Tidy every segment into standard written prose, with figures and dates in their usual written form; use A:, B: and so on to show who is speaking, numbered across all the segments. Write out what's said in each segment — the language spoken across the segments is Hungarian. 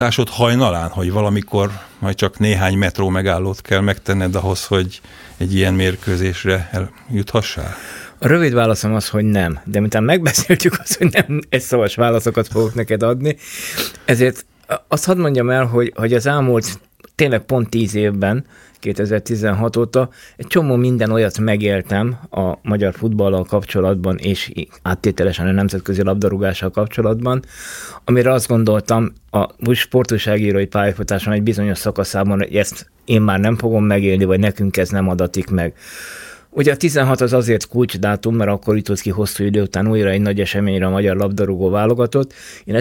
A: Másod hajnalán, hogy valamikor majd csak néhány metró megállót kell megtenned ahhoz, hogy egy ilyen mérkőzésre eljuthassál?
B: A rövid válaszom az, hogy nem. De miután megbeszéltük azt, hogy nem egyszavas válaszokat fogok neked adni, ezért azt hadd mondjam el, hogy az elmúlt tényleg pont 10 évben, 2016 óta egy csomó minden olyat megéltem a magyar futballal kapcsolatban, és áttételesen a nemzetközi labdarúgással kapcsolatban, amire azt gondoltam a sportújságírói pályafutáson egy bizonyos szakaszában, hogy ezt én már nem fogom megélni, vagy nekünk ez nem adatik meg. Ugye a 16 az azért kulcsdátum, mert akkor jutott ki hosszú idő után újra egy nagy eseményre a magyar labdarúgó válogatott. Én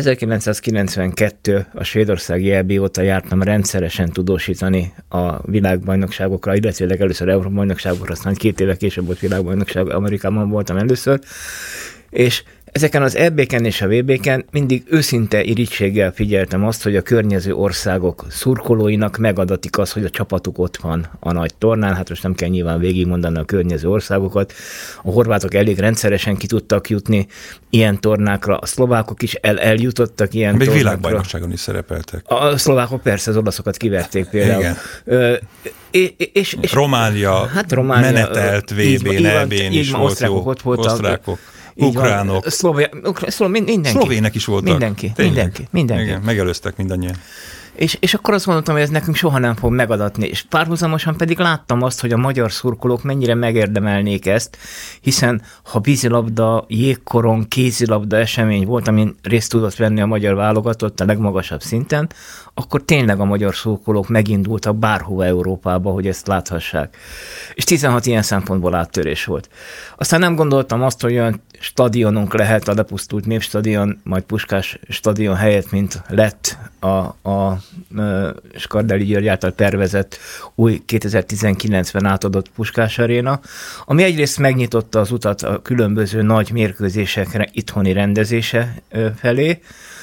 B: 1992 a svédországi EB óta jártam rendszeresen tudósítani a világbajnokságokra, illetve először Európa-bajnokságokra, aztán 2 évvel később volt világbajnokság, Amerikában voltam először, és ezeken az EB-ken és a VB-ken mindig őszinte irítséggel figyeltem azt, hogy a környező országok szurkolóinak megadatik az, hogy a csapatuk ott van a nagy tornán. Hát most nem kell nyilván végigmondani a környező országokat. A horvátok elég rendszeresen ki tudtak jutni ilyen tornákra, a szlovákok is eljutottak ilyen tornákra.
A: Még világbajnokságon is szerepeltek.
B: A szlovákok persze az olaszokat kiverték például.
A: Igen. Románia menetelt VB-n, EB-n is volt jó. Osztrákok. Ukránok.
B: Szlovének
A: is voltak.
B: Mindenki.
A: Igen, megelőztek mindannyian.
B: És akkor azt gondoltam, hogy ez nekünk soha nem fog megadatni. És párhuzamosan pedig láttam azt, hogy a magyar szurkolók mennyire megérdemelnék ezt, hiszen ha vízilabda, jégkorong, kézilabda esemény volt, amin részt tudott venni a magyar válogatott a legmagasabb szinten, akkor tényleg a magyar szurkolók megindultak bárhova Európába, hogy ezt láthassák. És 16 ilyen szempontból áttörés volt. Aztán nem gondoltam azt, hogy olyan stadionunk lehet, a lepusztult Népstadion, majd Puskás stadion helyett, mint lett a Skardely György által tervezett új 2019-ben átadott Puskás aréna, ami egyrészt megnyitotta az utat a különböző nagy mérkőzésekre itthoni rendezése felé.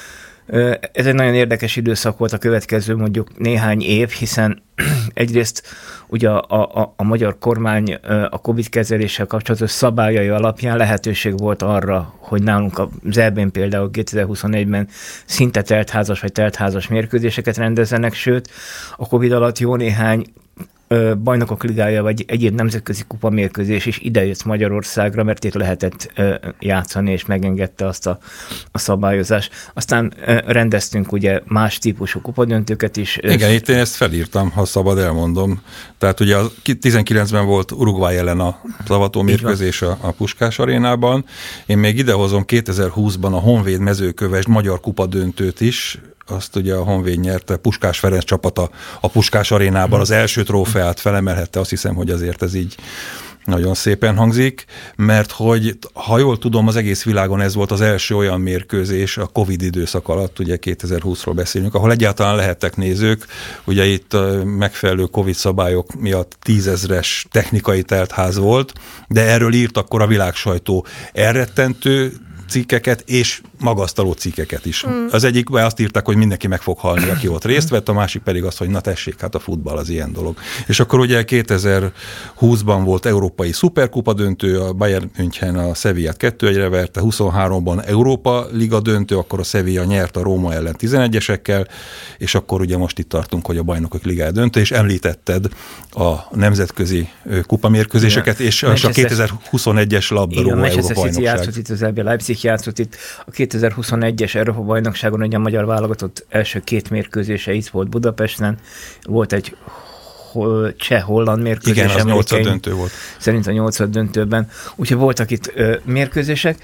B: Ez egy nagyon érdekes időszak volt a következő mondjuk néhány év, hiszen egyrészt ugye a magyar kormány a Covid kezeléssel kapcsolatos szabályai alapján lehetőség volt arra, hogy nálunk az EB-n például 2021-ben szinte teltházas vagy teltházas mérkőzéseket rendezzenek, sőt a Covid alatt jó néhány bajnokok ligája vagy egyéb nemzetközi kupamérkőzés is idejött Magyarországra, mert itt lehetett játszani, és megengedte azt a szabályozást. Aztán rendeztünk ugye más típusú kupadöntőket is.
A: Igen, itt én ezt felírtam, ha szabad elmondom. Tehát ugye 19-ben volt Uruguay ellen a avató mérkőzés a Puskás arénában. Én még idehozom 2020-ban a Honvéd Mezőköves magyar kupadöntőt is, azt ugye a Honvéd nyerte, Puskás Ferenc csapata a Puskás arénában az első trófeát felemelhette, azt hiszem, hogy azért ez így nagyon szépen hangzik, mert hogy, ha jól tudom, az egész világon ez volt az első olyan mérkőzés a Covid időszak alatt, ugye 2020-ról beszélünk, ahol egyáltalán lehettek nézők, ugye itt megfelelő Covid szabályok miatt 10 000-es technikai teltház volt, de erről írt akkor a világsajtó elrettentő cikkeket és magasztaló cikkeket is. Az egyikben azt írták, hogy mindenki meg fog halni, aki ott részt vett, a másik pedig az, hogy na tessék, hát a futball az ilyen dolog. És akkor ugye 2020-ban volt európai szuperkupa döntő, a Bayern München a Sevillát 2-1-re verte, 23-ban Európa Liga döntő, akkor a Sevilla nyert a Róma ellen 11-esekkel, és akkor ugye most itt tartunk, hogy a Bajnokok Ligája döntő, és említetted a nemzetközi kupamérkőzéseket, és a 2021-es labdarúgó Európa bajnokság.
B: Játszott itt az RB Leipzig játszott itt a 2021-es Európa bajnokságon, ugye a magyar válogatott első 2 mérkőzése itt volt Budapesten, volt egy cseh-holland mérkőzés.
A: Igen, az 8. döntő volt.
B: Szerint a 8. döntőben. Úgyhogy voltak itt mérkőzések.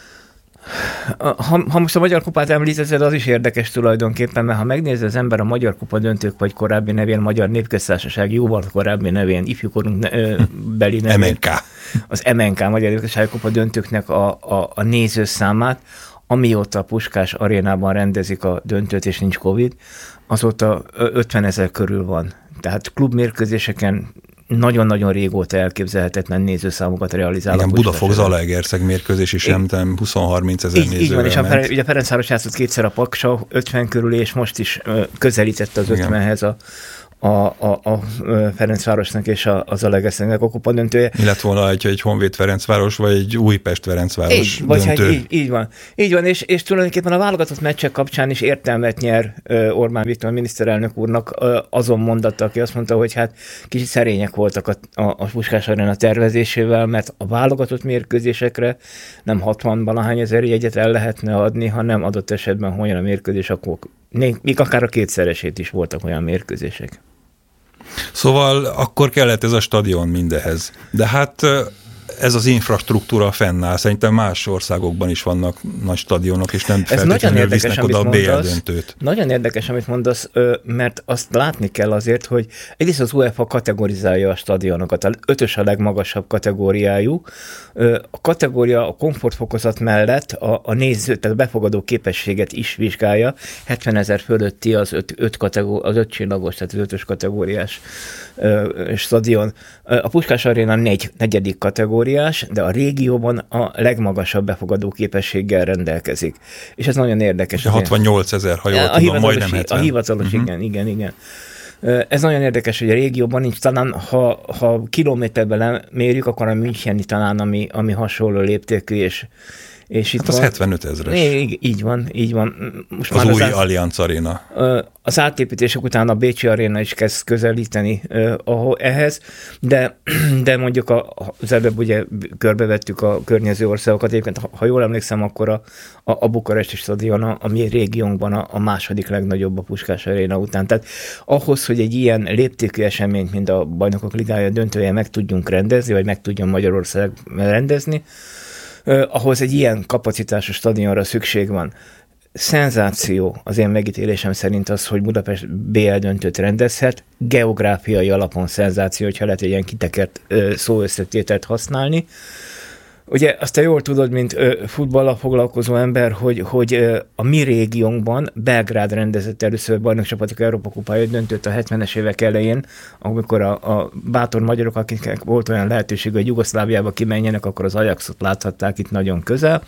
B: Ha most a Magyar Kupát említetted, az is érdekes tulajdonképpen, mert ha megnézi az ember a Magyar Kupa döntők, vagy korábbi nevén Magyar Népköztársaság, jóval korábbi nevén, ifjúkorunk beli nevén.
A: MNK.
B: Az MNK, Magyar Népköztársaság Kupa döntőknek a nézőszámát, amióta a Puskás arénában rendezik a döntőt, és nincs Covid, azóta 50 000 körül van. Tehát klubmérkőzéseken nagyon-nagyon régóta elképzelhetetlen nézőszámokat realizál.
A: Igen, Budafok-Zalaegerszeg mérkőzés is nem 20-30 ezer nézővel. Így van,
B: és ugye Ferencváros játszott 2-szer a Paksa 50 körül, és most is közelített az 50-hez a Ferencvárosnak és az Zalaegerszegnek a kupa döntője.
A: Mi lett volna, egy Honvéd Ferencváros, vagy egy Újpest Ferencváros döntő?
B: Hát így van, és tulajdonképpen a válogatott meccsek kapcsán is értelmet nyer Orbán Viktor miniszterelnök úrnak azon mondata, aki azt mondta, hogy hát kicsit szerények voltak a Puskás Aréna tervezésével, mert a válogatott mérkőzésekre nem 60-valahány ezer jegyet el lehetne adni, hanem adott esetben, ha olyan a mérkőzés, akkor még akár a kétszeresét is voltak olyan mérkőzések.
A: Szóval akkor kellett ez a stadion mindehez. De hát ez az infrastruktúra fennáll. Szerintem más országokban is vannak nagy stadionok, és nem feltétlenül visznek oda a BL döntőt.
B: Nagyon érdekes, amit mondasz, mert azt látni kell azért, hogy egyrészt az UEFA kategorizálja a stadionokat. A 5-ös a legmagasabb kategóriájú. A kategória a komfortfokozat mellett a néző, tehát a befogadó képességet is vizsgálja. 70 000 fölötti az 5 csillagos, tehát az 5-ös kategóriás stadion. A Puskás Aréna negyedik kategóriás, de a régióban a legmagasabb befogadó képességgel rendelkezik. És ez nagyon érdekes.
A: 68 000, ha jól tudom, majdnem 70.
B: A hivatalos, igen. Ez nagyon érdekes, hogy a régióban nincs, talán ha kilométerben mérjük, akkor a Müncheni talán, ami hasonló léptékű, és itt
A: hát az 75 000-es.
B: Így van.
A: Most az már új Allianz Arena.
B: Az átépítések után a Bécsi Aréna is kezd közelíteni ehhez, de mondjuk az előbb ugye körbevettük a környező országokat, egyébként ha jól emlékszem, akkor a bukaresti stadion a mi régiónkban a második legnagyobb a Puskás Aréna után. Tehát ahhoz, hogy egy ilyen léptékű eseményt, mint a Bajnokok Ligája döntője meg tudjunk rendezni, vagy meg tudjon Magyarország rendezni, ahhoz egy ilyen kapacitásos stadionra szükség van. Szenzáció az én megítélésem szerint az, hogy Budapest BL döntőt rendezhet, geográfiai alapon szenzáció, hogyha lehet egy ilyen kitekert szóösszetételt használni. Ugye azt te jól tudod, mint futballal foglalkozó ember, hogy a mi régiónkban Belgrád rendezett először bajnokcsapatok Európa kupája döntőt a 70-es évek elején, amikor a bátor magyarok, akiknek volt olyan lehetőség, hogy Jugoszláviába kimenjenek, akkor az Ajaxot láthatták itt nagyon közel.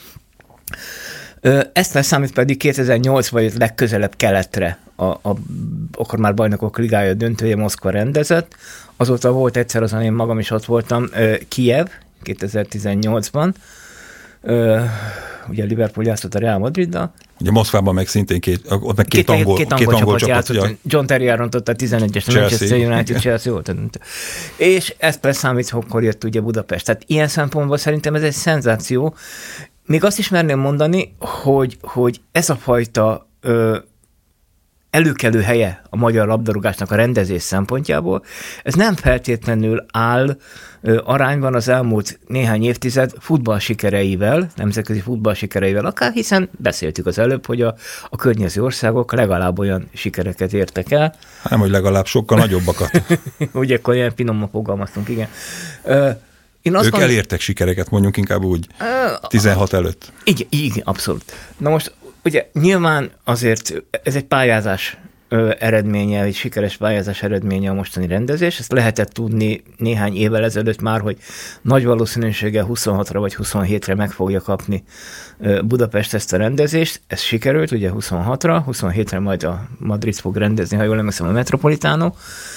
B: Ezt leszámít pedig 2008-ban legközelebb keletre, akkor már Bajnokok Ligája döntője Moszkva rendezett. Azóta volt egyszer, azon én magam is ott voltam, Kijev, 2018-ban. Ugye Liverpool játszott a Real Madriddal.
A: Ugye Moszkvában meg szintén ott meg két angol csapat
B: játszott.
A: Ugye?
B: John Terry rontotta a 11-es, Manchester United, Chelsea volt. És ezt leszámít, akkor jött ugye Budapest. Tehát ilyen szempontból szerintem ez egy szenzáció. Még azt is merném mondani, hogy ez a fajta előkelő helye a magyar labdarúgásnak a rendezés szempontjából, ez nem feltétlenül áll arányban az elmúlt néhány évtized futballsikereivel, nemzetközi futballsikereivel akár, hiszen beszéltük az előbb, hogy a környező országok legalább olyan sikereket értek el.
A: Nem, hogy legalább sokkal nagyobbakat.
B: Ugye, akkor ilyen finoman fogalmaztunk, igen.
A: Ők elértek sikereket, mondjuk inkább úgy, 16 előtt.
B: Igen, abszolút. Na most, ugye nyilván azért ez egy pályázás eredménye, egy sikeres pályázás eredménye a mostani rendezés. Ezt lehetett tudni néhány évvel ezelőtt már, hogy nagy valószínűséggel 26-ra vagy 27-re meg fogja kapni Budapest ezt a rendezést. Ez sikerült, ugye 26-ra, 27-re majd a Madrid fog rendezni, ha jól emlékszem, a Metropolitano.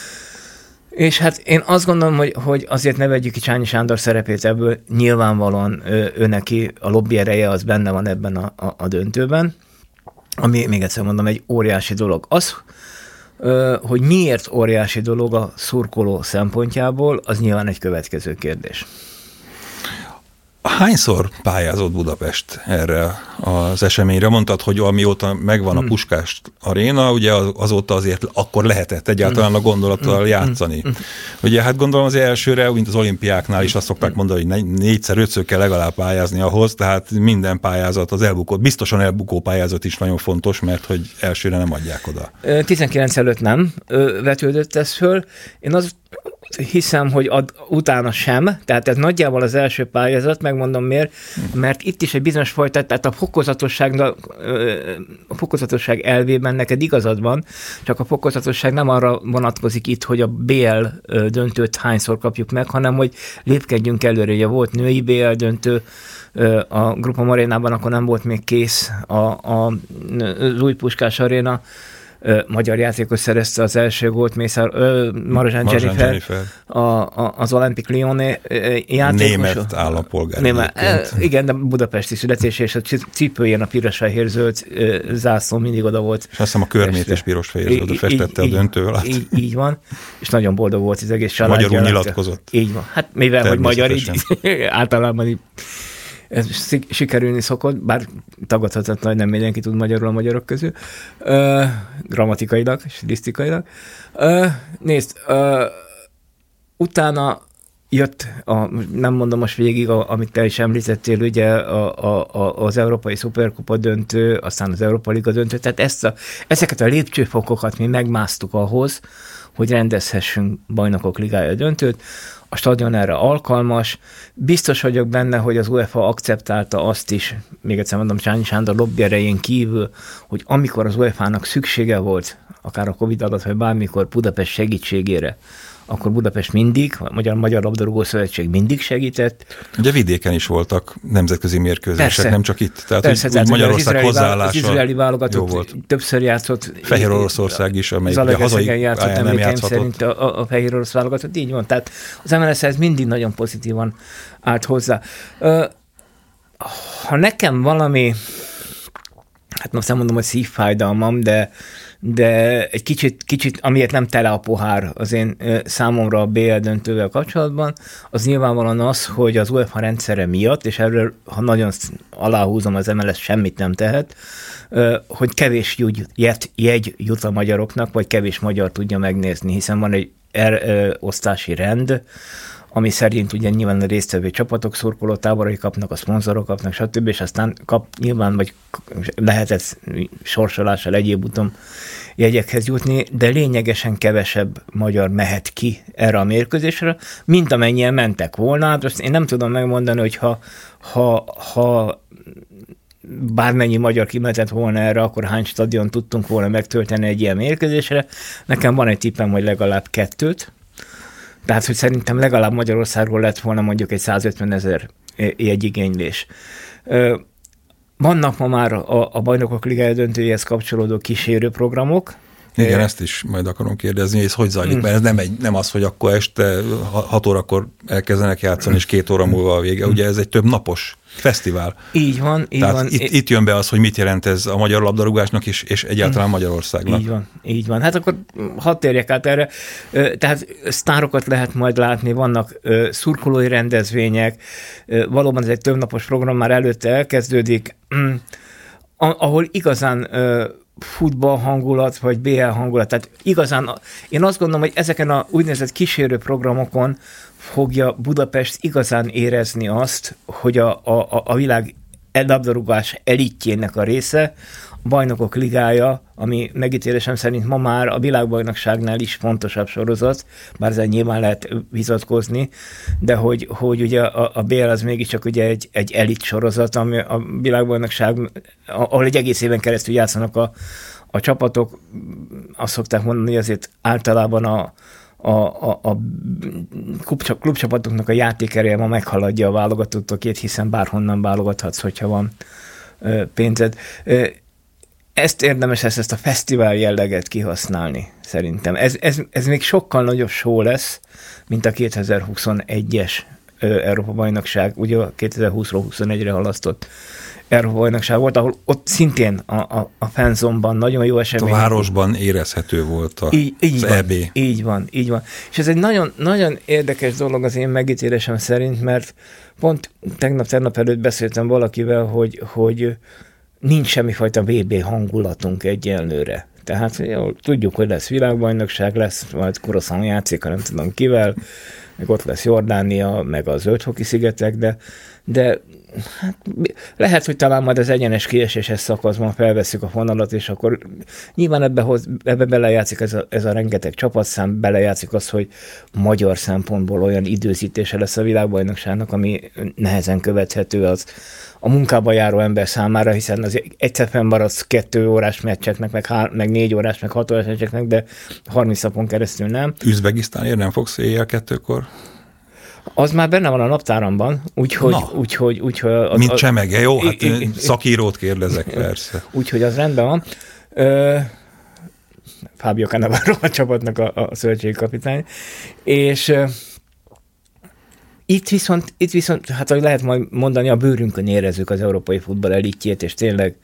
B: És hát én azt gondolom, hogy azért ne vegyük ki Csányi Sándor szerepét ebből, nyilvánvalóan ő neki a lobby ereje az benne van ebben a döntőben, ami még egyszer mondom, egy óriási dolog. Az, hogy miért óriási dolog a szurkoló szempontjából, az nyilván egy következő kérdés.
A: Hányszor pályázott Budapest erre az eseményre? Mondtad, hogy amióta megvan a Puskás Aréna, ugye azóta azért akkor lehetett egyáltalán a gondolattal játszani. Ugye hát gondolom az elsőre, mint az olimpiáknál is azt szokták mondani, hogy 4-5-ször kell legalább pályázni ahhoz, tehát minden pályázat, az elbukó, biztosan elbukó pályázat is nagyon fontos, mert hogy elsőre nem adják oda.
B: 19 előtt nem vetődött ez föl. Én azt hiszem, hogy utána sem, tehát ez nagyjából az első pályázat, megmondom miért, mert itt is egy bizonyos fajta, tehát a fokozatosság elvében neked igazad van, csak a fokozatosság nem arra vonatkozik itt, hogy a BL döntőt hányszor kapjuk meg, hanem hogy lépkedjünk előre. Ugye volt női BL döntő, a Grupa Arénában akkor nem volt még kész az új Puskás Aréna, magyar játékos szerezte az első gólt, Marozsán Jennifer, az Olympique Lyonnais játékos.
A: Német állampolgár.
B: Igen, de budapesti születés, és a cipőjén a piros-fehér zöld zászló mindig oda volt.
A: És azt hiszem a körmét és piros-fehér zöld festette a döntő alatt.
B: Így van, és nagyon boldog volt az egész családja.
A: Magyarul nyilatkozott.
B: Így van. Hát mivel, hogy magyar, így általában így ez sikerülni szokott, bár tagadhatatlan, hogy nem mindenki tud magyarul a magyarok közül, grammatikailag, stilisztikailag. Nézd, utána jött, nem mondom most végig, amit te is említettél, ugye az Európai Szuperkupa döntő, aztán az Európa Liga döntő, tehát ezeket a lépcsőfokokat mi megmásztuk ahhoz, hogy rendezhessünk Bajnokok Ligája döntőt. A stadion erre alkalmas. Biztos vagyok benne, hogy az UEFA akceptálta azt is, még egyszer mondom, Csányi Sándor lobby erején kívül, hogy amikor az UEFA-nak szüksége volt, akár a Covid alatt, vagy bármikor Budapest segítségére, akkor Budapest mindig, a Magyar Labdarúgó Szövetség mindig segített.
A: Ugye vidéken is voltak nemzetközi mérkőzések,
B: persze,
A: nem csak itt. Tehát
B: persze,
A: Magyarország hozzáállása
B: az izraeli válogatott többször játszott.
A: Fehér Oroszország is, amelyik ugye hazai
B: játszott, nem játszhatott. Szerint a Fehér Orosz válogatott, így van. Tehát az MLS ez mindig nagyon pozitívan állt hozzá. Ha nekem valami, hát most nem mondom, hogy szívfájdalmam, de egy kicsit, amiért nem tele a pohár az én számomra a BL döntővel kapcsolatban, az nyilvánvalóan az, hogy az UEFA rendszere miatt, és erről, ha nagyon aláhúzom, az MLS semmit nem tehet, hogy kevés jegy jut a magyaroknak, vagy kevés magyar tudja megnézni, hiszen van egy osztási rend, ami szerint ugye nyilván a résztvevő csapatok szurkolótáborai kapnak, a szponzorok kapnak, stb. És aztán nyilván, vagy lehetett sorsolással egyéb úton jegyekhez jutni, de lényegesen kevesebb magyar mehet ki erre a mérkőzésre, mint amennyien mentek volna. Hát azt én nem tudom megmondani, hogy ha bármennyi magyar kimehetett volna erre, akkor hány stadion tudtunk volna megtölteni egy ilyen mérkőzésre. Nekem van egy tippem, hogy legalább 2. Tehát, hogy szerintem legalább Magyarországról lett volna mondjuk egy 150 000 jegyigénylés. Vannak ma már a Bajnokok Ligája döntőjéhez kapcsolódó kísérő programok.
A: Igen, ezt is majd akarom kérdezni, hogy ez hogy zajlik, mert ez nem az, hogy akkor este 6 órakor elkezdenek játszani, és 2 óra múlva a vége. Ugye ez egy több napos fesztivál.
B: Így van.
A: Itt jön be az, hogy mit jelent ez a magyar labdarúgásnak is, és egyáltalán Magyarországnak.
B: Így van. Hát akkor hadd térjek át erre. Tehát sztárokat lehet majd látni, vannak szurkolói rendezvények, valóban ez egy több napos program, már előtte elkezdődik, ahol igazán futball hangulat, vagy BL hangulat. Tehát igazán, én azt gondolom, hogy ezeken a úgynevezett kísérő programokon fogja Budapest igazán érezni azt, hogy a világ labdarúgás elitjének a része, a Bajnokok Ligája, ami megítélésem szerint ma már a világbajnokságnál is fontosabb sorozat, bár ezzel nyilván lehet vitatkozni, de hogy ugye a BL az mégiscsak ugye egy elit sorozat, ami a világbajnokság, ahol egy egész éven keresztül játszanak a csapatok, azt szokták mondani, hogy azért általában a klubcsapatoknak a játékereje ma meghaladja a válogatottakét, hiszen bárhonnan válogathatsz, hogyha van pénzed. Ezt érdemes ezt a fesztivál jelleget kihasználni, szerintem. Ez még sokkal nagyobb show lesz, mint a 2021-es Európa-bajnokság, ugye a 2020-ról 21-re halasztott Európa-bajnokság volt, ahol ott szintén a fanzone-ban nagyon jó esemény.
A: A városban érezhető volt az EB.
B: Így van. És ez egy nagyon, nagyon érdekes dolog az én megítélésem szerint, mert pont tegnap előtt beszéltem valakivel, hogy nincs semmifajta VB hangulatunk egyenlőre. Tehát jól, tudjuk, hogy lesz világbajnokság, lesz majd Koroszán játszik, nem tudom kivel, meg ott lesz Jordánia, meg a Zöld-Hoki-szigetek, de hát lehet, hogy talán majd az egyenes kieséses szakaszban felveszünk a vonalat, és akkor nyilván ebbe belejátszik ez a rengeteg csapatszám, belejátszik az, hogy magyar szempontból olyan időzítése lesz a világbajnokságnak, ami nehezen követhető az a munkába járó ember számára, hiszen az egyszer fennmaradsz 2 órás meccseknek, meg 4 órás, meg 6 órás meccseknek, de 30 napon keresztül nem.
A: Üzbegisztánért nem fogsz éjjel 2-kor?
B: Az már benne van a naptáramban, úgyhogy
A: mint csemege, jó? Hát szakírót kérdezek, persze.
B: Úgyhogy az rendben van. Fábio Cannavaro a csapatnak a szövetségi kapitány, és itt viszont, hát ahogy lehet majd mondani, a bőrünkön érezzük az európai futball elitjét, és tényleg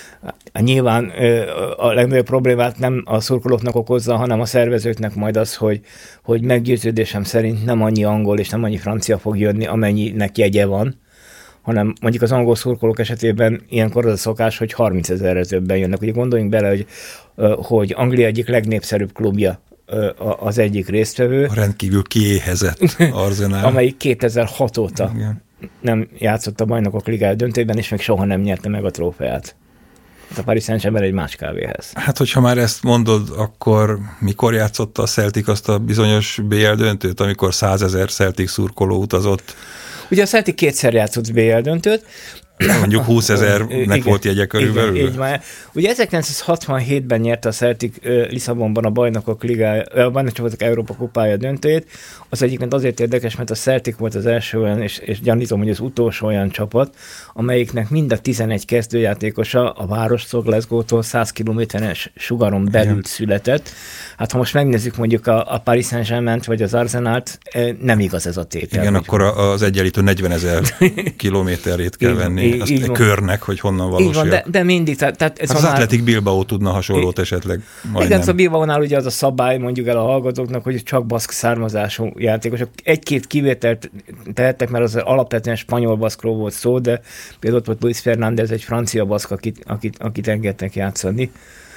B: nyilván a legnagyobb problémát nem a szurkolóknak okozza, hanem a szervezőknek majd az, hogy meggyőződésem szerint nem annyi angol és nem annyi francia fog jönni, amennyinek jegye van, hanem mondjuk az angol szurkolók esetében ilyenkor az a szokás, hogy 30 000-re többen jönnek. Ugye gondoljunk bele, hogy Anglia egyik legnépszerűbb klubja az egyik résztvevő.
A: A rendkívül kiéhezett Arsenal.
B: Amelyik 2006 óta nem játszott a Bajnokok Ligája döntőben, és még soha nem nyerte meg a trófeát. A Paris Saint-Germain egy más kávéhez.
A: Hát, hogyha már ezt mondod, akkor mikor játszotta a Celtic azt a bizonyos BL döntőt, amikor 100 000 Celtic szurkoló utazott?
B: Ugye a Celtic kétszer játszott BL döntőt.
A: Mondjuk 20 000-nek volt jegye körülbelül.
B: Igen, így van. Ugye 1967-ben nyerte a Celtic Lisszabonban a Bajnokok Ligája, a Bajnokok Európa kupája döntőjét. Az egyébként azért érdekes, mert a Celtic volt az első olyan, és gyanítom, hogy az utolsó olyan csapat, amelyiknek mind a 11 kezdőjátékosa a városszó Glasgow-tól 100 kilométeres sugaron belül született. Hát ha most megnézzük mondjuk a Paris Saint-Germaint vagy az Arsenalt, nem igaz ez a tétel.
A: Igen, akkor az egyenlítő 40 000 kilométerét kell venni. Azt körnek, hogy honnan valósul.
B: De mindig. Tehát
A: az Athletic Bilbao tudna hasonlót esetleg.
B: Igen, a Bilbaónál ugye az a szabály, mondjuk el a hallgatóknak, hogy csak baszk származású játékosok. Egy-két kivételt tehettek, mert az alapvetően spanyol baszkról volt szó, de például ott volt Luis Fernández, egy francia baszk, akit engedtek játszani.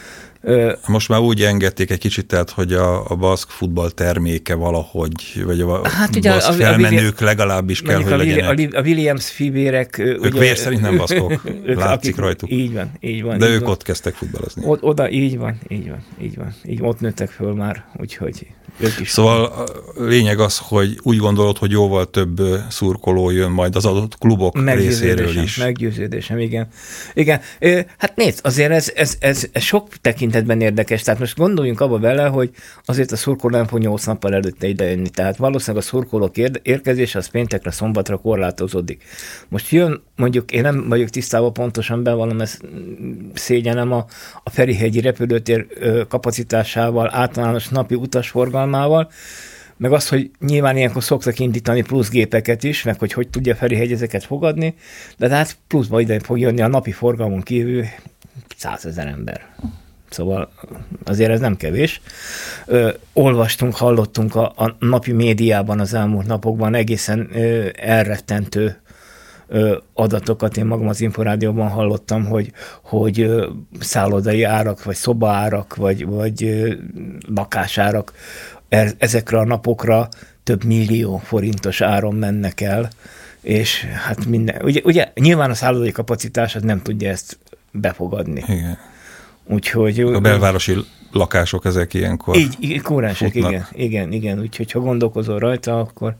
A: Most már úgy engedték egy kicsit, tehát, hogy a baszk futball terméke valahogy, vagy a baszk felmenők legalábbis kell, hogy legyenek.
B: A Williams fivérek...
A: Ők vér szerint nem baszkok, látszik rajtuk.
B: Így van.
A: De ők ott kezdtek futballozni.
B: Oda, így van. Így ott nőttek föl már, úgyhogy ők is.
A: Szóval a lényeg az, hogy úgy gondolod, hogy jóval több szurkoló jön majd az adott klubok részéről is.
B: Meggyőződésem, igen. Hát nézd, azért ez sok tekintetben érdekes. Tehát most gondoljunk abba bele, hogy azért a szurkoló nem fog 8 nappal előtte idejönni. Tehát valószínűleg a szurkolók érkezése az péntekre, szombatra korlátozódik. Most jön, mondjuk én nem vagyok tisztában pontosan, bevallom, ez szégyenem a Ferihegyi repülőtér kapacitásával, általános napi utasforgalmával, meg az, hogy nyilván ilyenkor szoktak indítani plusz gépeket is, meg hogy tudja Ferihegy ezeket fogadni, de hát pluszba ide fog jönni a napi forgalmon kívül 100 000 ember. Szóval azért ez nem kevés. Olvastunk, hallottunk a napi médiában az elmúlt napokban egészen elrettentő adatokat. Én magam az Inforádióban hallottam, hogy szállodai árak, vagy szobaárak, vagy lakásárak ezekre a napokra több millió forintos áron mennek el, és hát minden, ugye nyilván a szállodai kapacitását nem tudja ezt befogadni.
A: Igen.
B: Úgyhogy...
A: A belvárosi lakások ezek ilyenkor
B: így kórensek, igen. Úgyhogy ha gondolkozol rajta, akkor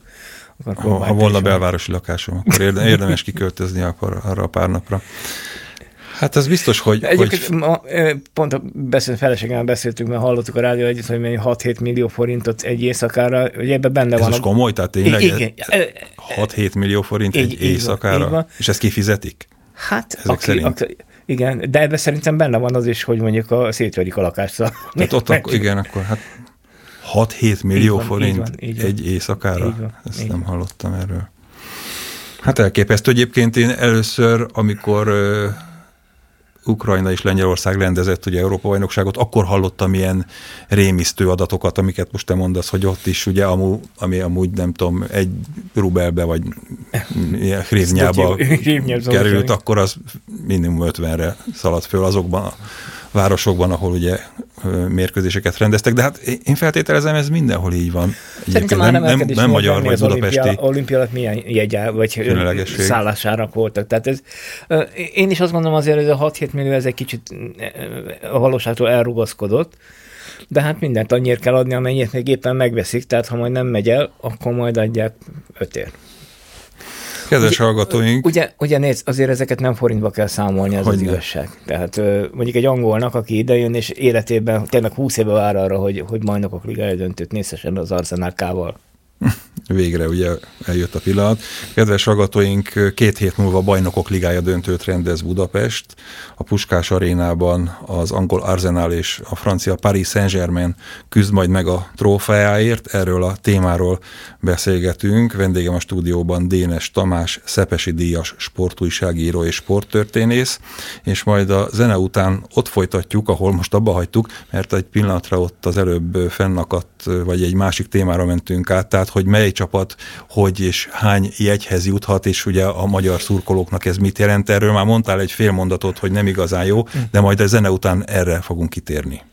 A: ha volna belvárosi lakásom, akkor érdemes kiköltözni arra a pár napra. Hát ez biztos, hogy...
B: Pont a feleségemmel beszéltünk, mert hallottuk a rádió együtt, hogy 6-7 millió forintot egy éjszakára, hogy ebben benne van...
A: Ez most komoly? Tehát tényleg 6-7 millió forint egy éjszakára? És ezt kifizetik?
B: Hát, igen, de ebben szerintem benne van az is, hogy mondjuk szétverik a lakást.
A: Tehát ott akkor hát 6-7 millió forint egy éjszakára? Ezt nem hallottam erről. Hát elképesztő. Egyébként én először, amikor Ukrajna és Lengyelország rendezett ugye Európa-bajnokságot, akkor hallottam ilyen rémisztő adatokat, amiket most te mondasz, hogy ott is ugye ami amúgy nem tudom, 1 rubelbe vagy hrivnyába került, akkor az minimum 50-re szaladt föl azokban a városokban, ahol ugye mérkőzéseket rendeztek, de hát én feltételezem, ez mindenhol így van. Nem magyar vagy budapesti.
B: Olimpiának milyen jegye, vagy szállásárak voltak. Tehát ez, én is azt gondolom azért, hogy a 6-7 millió ez egy kicsit a valóságtól elrugaszkodott, de hát mindent annyira kell adni, amennyit még éppen megveszik, tehát ha majd nem megy el, akkor majd adják 5-ért.
A: Kedves hallgatóink!
B: Ugye nézd, azért ezeket nem forintba kell számolni, ez az igazság. Tehát mondjuk egy angolnak, aki idejön, és életében tényleg 20 éve vár arra, hogy Bajnokok Ligája döntőt nézhessen az Arsenal-kával.
A: végre ugye eljött a pillanat. Kedves hallgatóink, 2 hét múlva Bajnokok Ligája döntőt rendez Budapest. A Puskás Arénában az angol Arsenal és a francia Paris Saint-Germain küzd majd meg a trófeáért. Erről a témáról beszélgetünk. Vendégem a stúdióban Dénes Tamás, Szepesi díjas sportújságíró és sporttörténész, és majd a zene után ott folytatjuk, ahol most abba hagytuk, mert egy pillanatra ott az előbb fennakadt, vagy egy másik témára mentünk át, tehát hogy mely csapat, hogy és hány jegyhez juthat, és ugye a magyar szurkolóknak ez mit jelent. Erről már mondtál egy fél mondatot, hogy nem igazán jó, de majd a zene után erre fogunk kitérni.